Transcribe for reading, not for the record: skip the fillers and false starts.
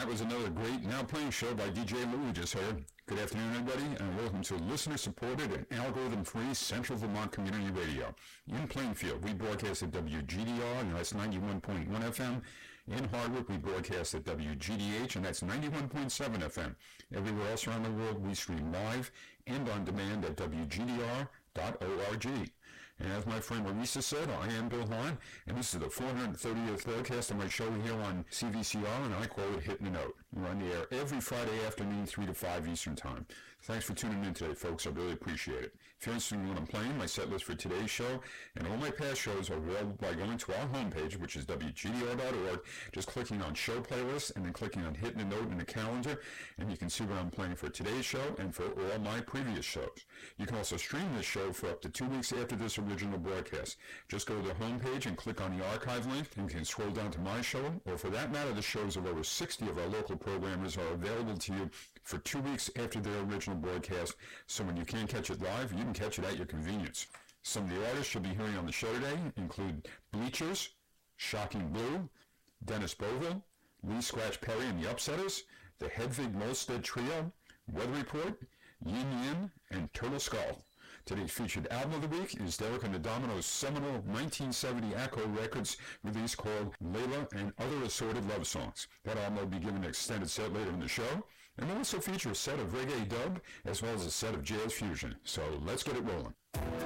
that was another great Now Playing show by DJ Lou we just heard. Good afternoon, everybody, and welcome to listener-supported and algorithm-free Central Vermont Community Radio. In Plainfield, we broadcast at WGDR, and that's 91.1 FM. In Hardwick, we broadcast at WGDH, and that's 91.7 FM. Everywhere else around the world, we stream live and on demand at WGDR.org. And as my friend Marisa said, I am Bill Hahn, and this is the 430th broadcast of my show here on CVCR, and I call it Hitting the Note. We're on the air every Friday afternoon, 3 to 5 Eastern Time. Thanks for tuning in today, folks. I really appreciate it. If you're interested in what I'm playing, my set list for today's show and all my past shows are available by going to our homepage, which is WGDR.org, just clicking on Show Playlists and then clicking on Hitting the Note in the calendar, and you can see what I'm playing for today's show and for all my previous shows. You can also stream this show for up to 2 weeks after this original broadcast. Just go to the homepage and click on the archive link, and you can scroll down to my show, or for that matter, the shows of over 60 of our local programmers are available to you for 2 weeks after their original broadcast, so when you can't catch it live, you can catch it at your convenience. Some of the artists you'll be hearing on the show today include Bleachers, Shocking Blue, Dennis Bovell, Lee Scratch Perry and the Upsetters, the Hedvig Molstead Trio, Weather Report, Yin Yin, and Turtle Skull. Today's featured album of the week is Derek and the Dominoes' seminal 1970 Acco Records release called Layla and Other Assorted Love Songs. That album will be given an extended set later in the show, and will also feature a set of reggae dub as well as a set of jazz fusion. So let's get it rolling.